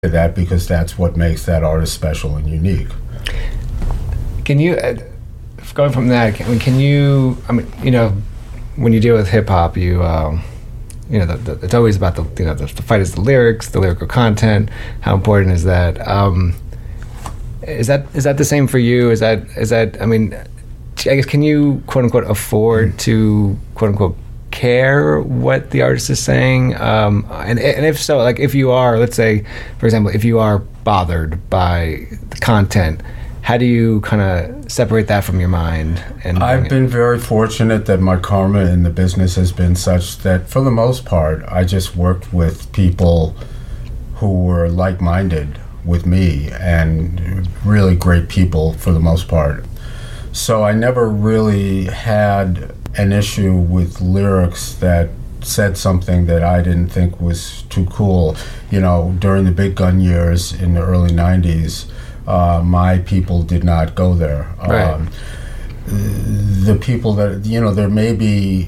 that because that's what makes that artist special and unique. Can you, going from that, can you, when you deal with hip hop, it's always about the fight is the lyrics, the lyrical content. How important is that? Is that the same for you? Is that I guess, can you quote unquote afford to quote unquote care what the artist is saying? And if so, like if you are, let's say, for example, if you are bothered by the content, how do you kind of separate that from your mind? And I've been very fortunate that my karma in the business has been such that for the most part, I just worked with people who were like-minded with me and really great people for the most part. So I never really had an issue with lyrics that said something that I didn't think was too cool. During the big gun years in the early 90s, my people did not go there. Right. The people that, there may be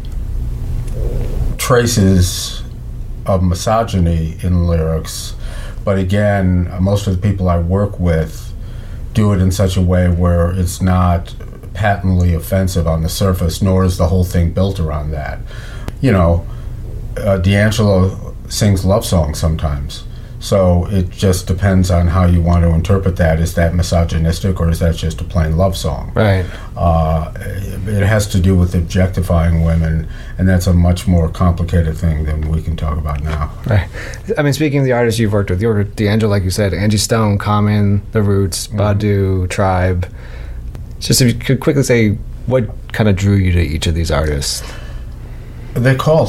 traces of misogyny in lyrics, but again, most of the people I work with do it in such a way where it's not patently offensive on the surface, nor is the whole thing built around that. D'Angelo sings love songs sometimes. So it just depends on how you want to interpret that. Is that misogynistic or is that just a plain love song? Right. It has to do with objectifying women, and that's a much more complicated thing than we can talk about now. Right. Speaking of the artists you've worked with, you worked with D'Angelo, like you said, Angie Stone, Common, The Roots, Badu, Tribe. Just if you could quickly say, what kind of drew you to each of these artists? They called.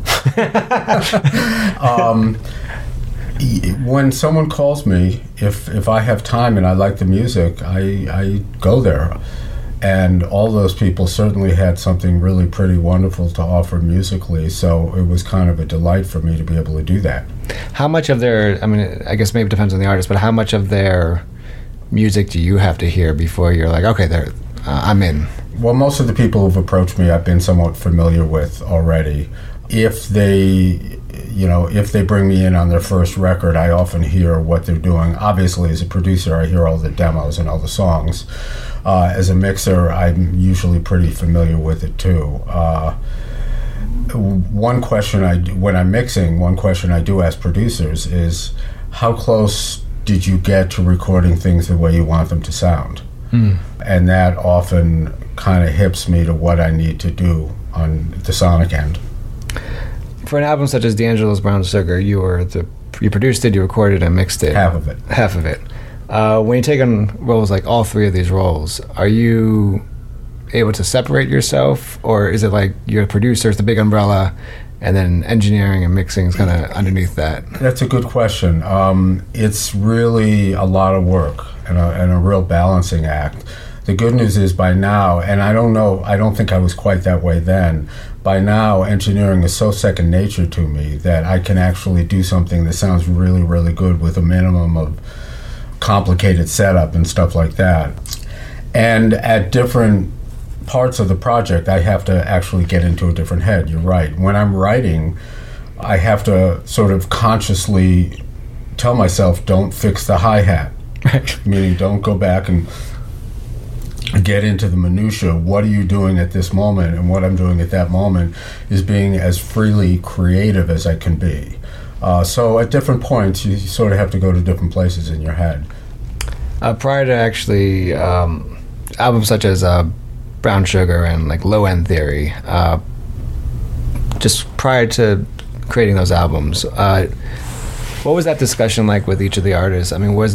When someone calls me, if I have time and I like the music, I go there. And all those people certainly had something really pretty wonderful to offer musically, so it was kind of a delight for me to be able to do that. How much of their, I guess maybe it depends on the artist, but how much of their music do you have to hear before you're like, okay, I'm in? Well, most of the people who've approached me I've been somewhat familiar with already. If they bring me in on their first record, I often hear what they're doing. Obviously, as a producer, I hear all the demos and all the songs. As a mixer, I'm usually pretty familiar with it too. One question when I'm mixing, one question I do ask producers is, how close did you get to recording things the way you want them to sound? And that often kind of hips me to what I need to do on the sonic end. For an album such as D'Angelo's Brown Sugar, you produced it, you recorded and mixed it. Half of it. When you take on roles like all three of these roles, are you able to separate yourself, or is it like you're a producer, it's the big umbrella, and then engineering and mixing is kind of underneath that? That's a good question. It's really a lot of work and a real balancing act. The good news is by now, and I don't think I was quite that way then, by now engineering is so second nature to me that I can actually do something that sounds really, really good with a minimum of complicated setup and stuff like that. And at different parts of the project, I have to actually get into a different head. You're right. When I'm writing, I have to sort of consciously tell myself, don't fix the hi-hat. Meaning don't go back and get into the minutia. What are you doing at this moment? And what I'm doing at that moment is being as freely creative as I can be. So at different points, you sort of have to go to different places in your head. Prior to actually albums such as Brown Sugar and like Low End Theory, just prior to creating those albums, what was that discussion like with each of the artists? Was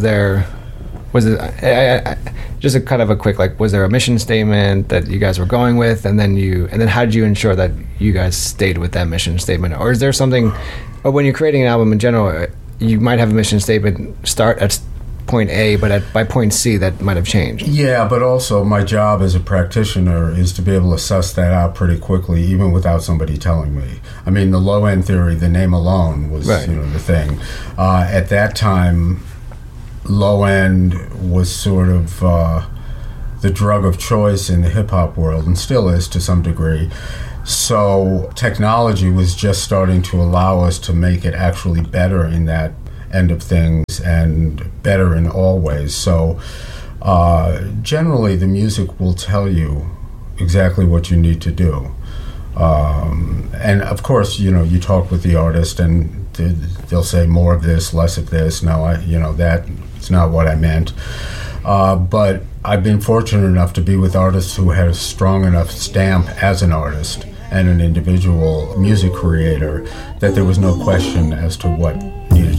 it just a kind of a quick, like, was there a mission statement that you guys were going with, and then how did you ensure that you guys stayed with that mission statement? Or is there something, or when you're creating an album in general, you might have a mission statement start at point A, but by point C that might have changed? Yeah, but also my job as a practitioner is to be able to suss that out pretty quickly, even without somebody telling me. The Low End Theory, the name alone was right. The thing. At that time, Low End was sort of the drug of choice in the hip-hop world, and still is to some degree. So technology was just starting to allow us to make it actually better in that end of things and better in all ways. So generally, the music will tell you exactly what you need to do. And of course, you talk with the artist and they'll say more of this, less of this. No, that's not what I meant. But I've been fortunate enough to be with artists who had a strong enough stamp as an artist and an individual music creator that there was no question as to what needed